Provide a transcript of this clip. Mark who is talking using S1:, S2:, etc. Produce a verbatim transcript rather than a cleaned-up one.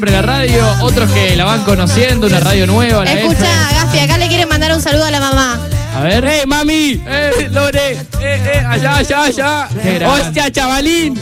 S1: la radio, otros que la van conociendo, una radio nueva. La
S2: Escucha,
S1: F.
S2: Gaspi, acá le quieren mandar un saludo a la mamá.
S1: A ver.
S3: ¡Eh, mami! ¡Eh, Lore! ¡Eh, eh! ¡Allá, allá, allá!
S1: Qué grande.
S3: ¡Hostia, chavalín!